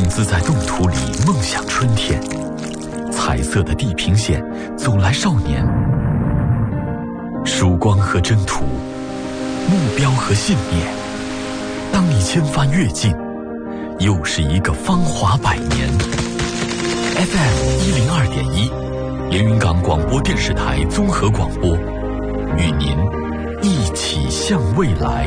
子在冻土里梦想春天，彩色的地平线走来少年，曙光和征途，目标和信念。当你千帆越尽，又是一个芳华百年。FM 102.1，连云港广播电视台综合广播，与您一起向未来。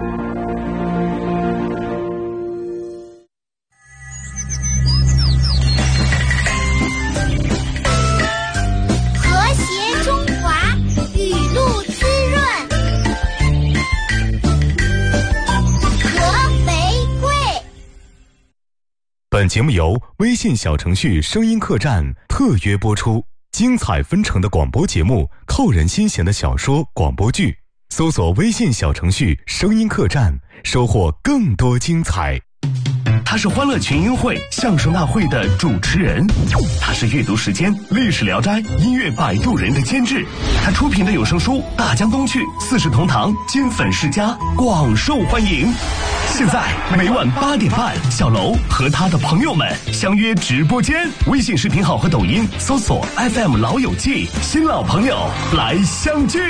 本节目由微信小程序声音客栈特约播出，精彩纷呈的广播节目，扣人心弦的小说广播剧，搜索微信小程序声音客栈，收获更多精彩。 他是欢乐群英会相声大会的主持人，他是阅读时间历史聊斋音乐摆渡人的监制，他出品的有声书《大江东去》四世同堂金粉世家广受欢迎。现在每晚8点半，小楼和他的朋友们相约直播间，微信视频号和抖音搜索 FM 老友记，新老朋友来相聚。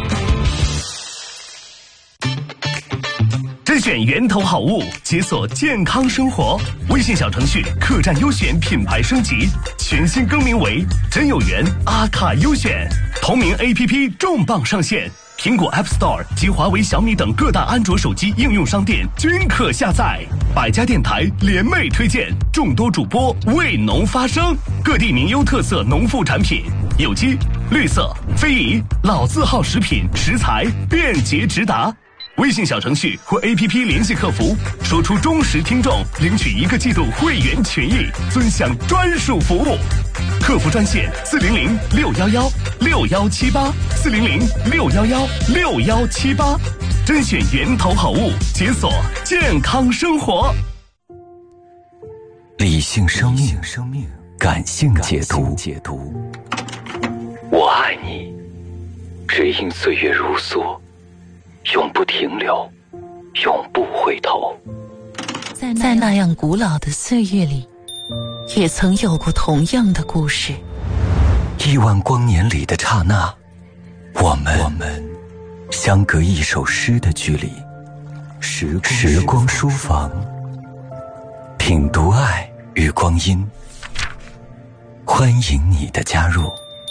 甄选源头好物，解锁健康生活。微信小程序客栈优选品牌升级，全新更名为真有缘阿卡优选，同名 APP 重磅上线，苹果 App Store 及华为、小米等各大安卓手机应用商店均可下载。百家电台联袂推荐，众多主播为农发声，各地名优特色农副产品，有机、绿色、非遗、老字号食品食材便捷直达。微信小程序或 APP 联系客服，说出忠实听众，领取1个季度会员权益，尊享专属服务。客服专线400-611-6178，400-611-6178，甄选源头好物，解锁健康生活。 理性生命，感性解读。我爱你，只因岁月如梭，永不停留，永不回头。 在那样古老的岁月里，也曾有过同样的故事。 亿万光年里的刹那，我们相隔一首诗的距离。时光书房，品读爱与光阴，欢迎你的加入。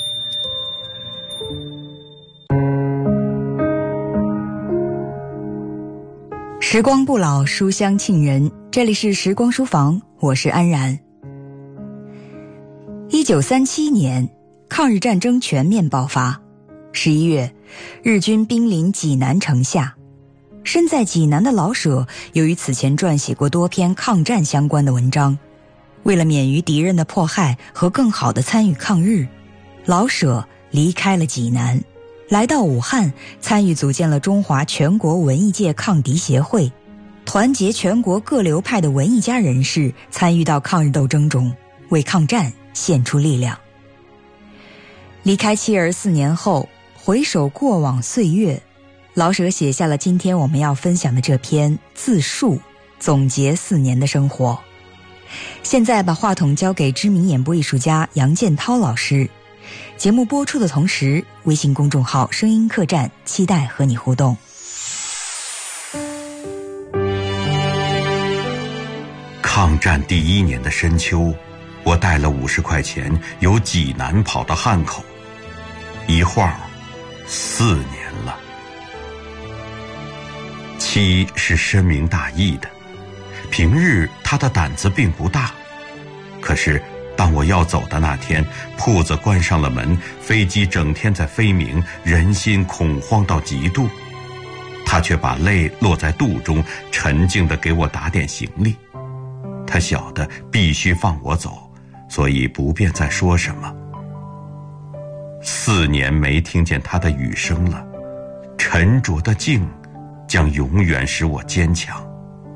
时光不老，书香沁人。这里是时光书房，我是安然。1937年，抗日战争全面爆发。11月，日军兵临济南城下。身在济南的老舍，由于此前撰写过多篇抗战相关的文章，为了免于敌人的迫害和更好地参与抗日，老舍离开了济南，来到武汉，参与组建了中华全国文艺界抗敌协会，团结全国各流派的文艺家人士参与到抗日斗争中，为抗战献出力量。离开妻儿4年后，回首过往岁月，老舍写下了今天我们要分享的这篇自述，总结4年的生活。现在把话筒交给知名演播艺术家杨建涛老师。节目播出的同时，微信公众号声音客栈期待和你互动。 抗战第1年的深秋，我带了50块钱由济南跑到汉口，一晃4年了。妻是深明大义的，平日她的胆子并不大，可是当我要走的那天，铺子关上了门，飞机整天在飞鸣，人心恐慌到极度，她却把泪落在肚中，沉静地给我打点行李。她晓得必须放我走，所以不便再说什么。4年没听见她的语声了，沉着的静将永远使我坚强。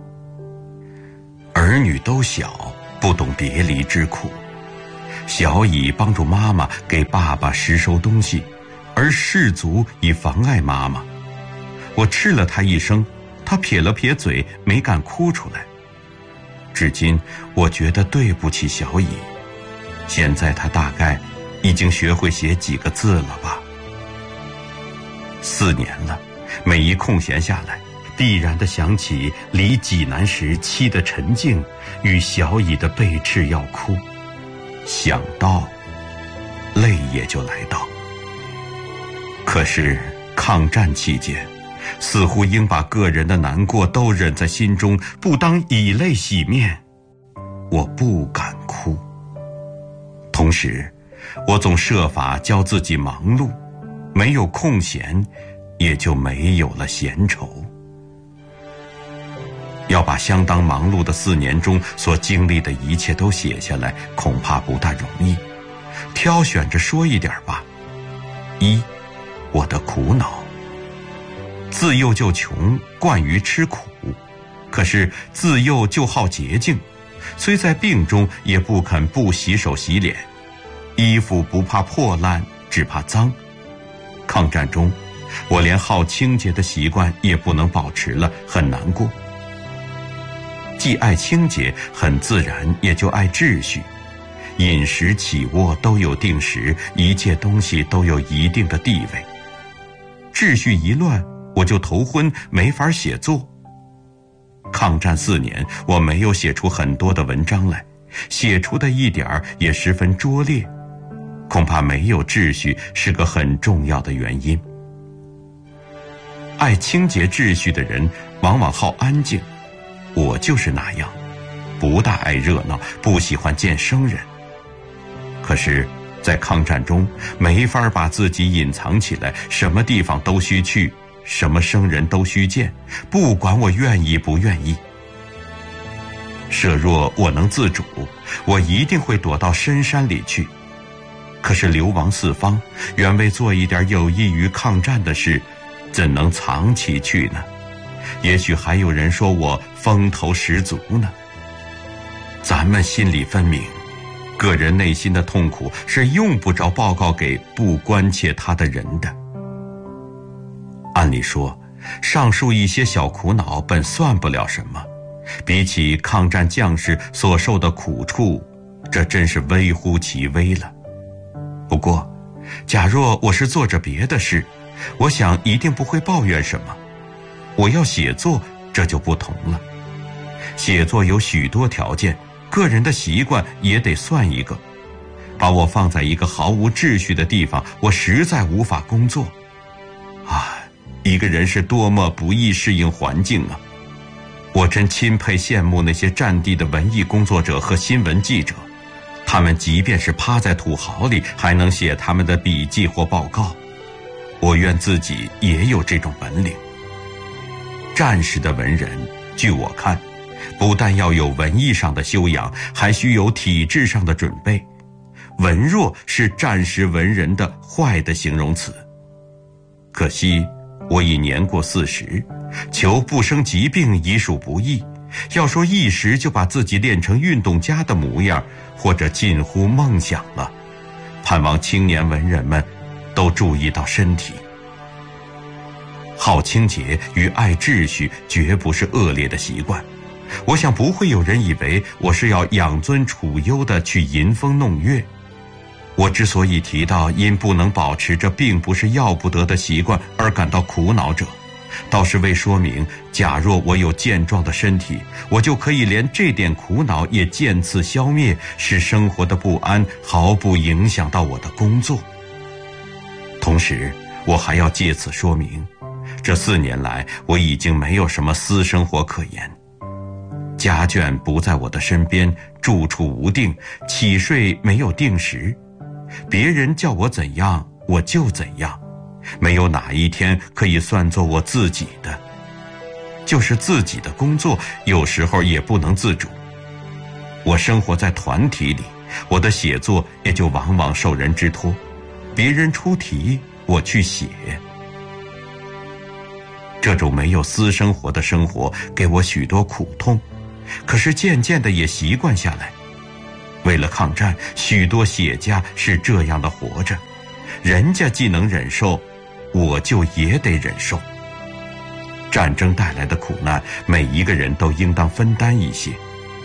儿女都小，不懂别离之苦，小乙帮助妈妈给爸爸拾收东西，而士卒以妨碍妈妈。我斥了他一声，他撇了撇嘴，没敢哭出来。 至今我觉得对不起小乙。现在他大概已经学会写几个字了吧。4年了，每一空闲下来，必然地想起离济南时期的沉静与小乙的背赤要哭，想到泪也就来到。可是抗战期间，似乎应把个人的难过都忍在心中，不当以泪洗面。我不敢哭，同时我总设法教自己忙碌，没有空闲，也就没有了闲愁。要把相当忙碌的4年中所经历的一切都写下来，恐怕不大容易。挑选着说一点吧。1，我的苦恼。自幼就穷，惯于吃苦，可是自幼就好洁净，虽在病中也不肯不洗手洗脸，衣服不怕破烂，只怕脏。抗战中，我连好清洁的习惯也不能保持了，很难过。既爱清洁，很自然也就爱秩序，饮食起卧都有定时，一切东西都有一定的地位。秩序一乱，我就头昏，没法写作。抗战4年，我没有写出很多的文章来，写出的一点儿也十分拙劣，恐怕没有秩序是个很重要的原因。爱清洁秩序的人往往好安静，我就是那样，不大爱热闹，不喜欢见生人。可是在抗战中，没法把自己隐藏起来，什么地方都需去，什么生人都需见，不管我愿意不愿意。设若我能自主，我一定会躲到深山里去。可是流亡四方，原为做一点有益于抗战的事，怎能藏起去呢？也许还有人说我风头十足呢。咱们心里分明，个人内心的痛苦是用不着报告给不关切他的人的。按理说，上述一些小苦恼本算不了什么，比起抗战将士所受的苦处，这真是微乎其微了。不过，假若我是做着别的事，我想一定不会抱怨什么。我要写作，这就不同了。写作有许多条件，个人的习惯也得算一个。把我放在一个毫无秩序的地方，我实在无法工作。一个人是多么不易适应环境啊！我真钦佩羡慕那些战地的文艺工作者和新闻记者，他们即便是趴在土豪里，还能写他们的笔记或报告。我愿自己也有这种本领。战时的文人，据我看，不但要有文艺上的修养，还需有体制上的准备。文弱是战时文人的坏的形容词。可惜我已年过40，求不生疾病已属不易。要说一时就把自己练成运动家的模样，或者近乎梦想了。盼望青年文人们都注意到身体。好清洁与爱秩序绝不是恶劣的习惯。我想不会有人以为我是要养尊处优地去吟风弄月。我之所以提到因不能保持这并不是要不得的习惯而感到苦恼者，倒是为说明，假若我有健壮的身体，我就可以连这点苦恼也渐次消灭，使生活的不安毫不影响到我的工作。同时，我还要借此说明，这4年来我已经没有什么私生活可言。家眷不在我的身边，住处无定，起睡没有定时，别人叫我怎样我就怎样，没有哪一天可以算作我自己的。就是自己的工作，有时候也不能自主。我生活在团体里，我的写作也就往往受人之托，别人出题，我去写。这种没有私生活的生活给我许多苦痛，可是渐渐的也习惯下来。为了抗战，许多写家是这样的活着，人家既能忍受，我就也得忍受。战争带来的苦难，每一个人都应当分担一些。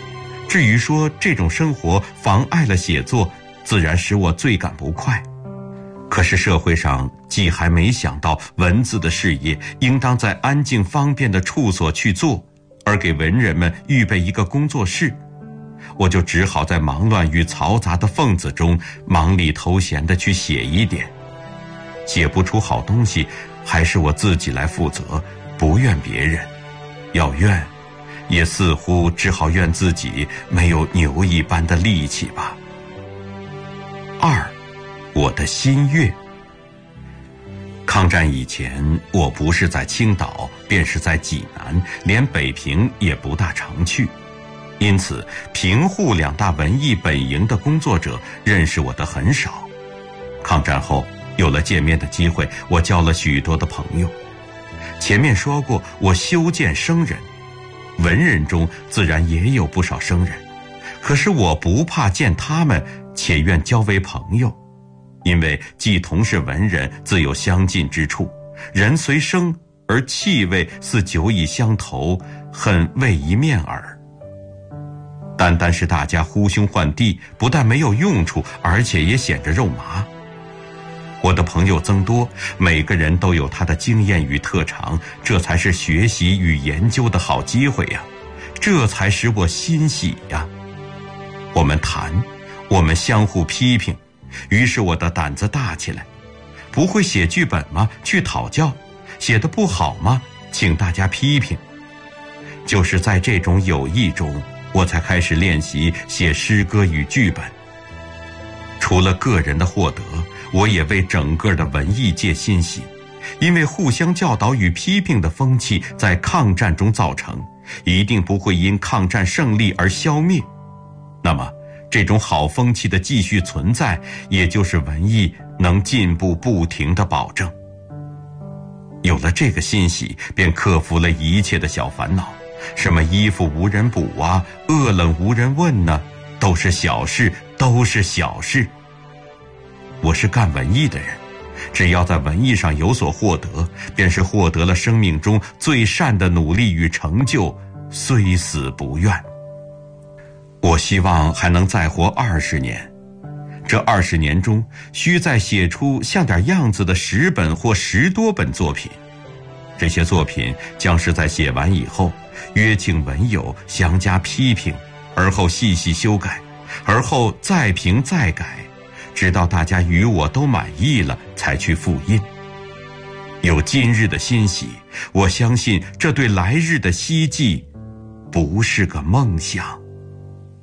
至于说这种生活妨碍了写作，自然使我最感不快。可是社会上既还没想到文字的事业应当在安静方便的处所去做，而给文人们预备一个工作室，我就只好在忙乱与嘈杂的缝子中忙里偷闲地去写一点。写不出好东西，还是我自己来负责，不怨别人。要怨，也似乎只好怨自己没有牛一般的力气吧。二，我的心愿。抗战以前，我不是在青岛，便是在济南，连北平也不大常去，因此平沪两大文艺本营的工作者认识我的很少。抗战后有了见面的机会，我交了许多的朋友。前面说过，我修见生人，文人中自然也有不少生人，可是我不怕见他们，且愿交为朋友，因为既同是文人，自有相近之处。人虽生，而气味似久已相投，恨未一面耳。单单是大家呼兄唤弟，不但没有用处，而且也显着肉麻。我的朋友增多，每个人都有他的经验与特长，这才是学习与研究的好机会呀，这才使我欣喜呀。我们谈，我们相互批评，于是我的胆子大起来。不会写剧本吗？去讨教。写得不好吗？请大家批评。就是在这种友谊中，我才开始练习写诗歌与剧本。除了个人的获得，我也为整个的文艺界欣喜，因为互相教导与批评的风气在抗战中造成，一定不会因抗战胜利而消灭。那么这种好风气的继续存在，也就是文艺能进步不停的保证。有了这个欣喜，便克服了一切的小烦恼，什么衣服无人补啊，饿冷无人问呢，都是小事，都是小事。我是干文艺的人，只要在文艺上有所获得，便是获得了生命中最善的努力与成就，虽死不怨。我希望还能再活20年，这20年中，需再写出像点样子的10本或10多本作品。这些作品将是在写完以后，约请文友详加批评，而后细细修改，而后再评再改，直到大家与我都满意了，才去复印。有今日的欣喜，我相信这对来日的希冀，不是个梦想。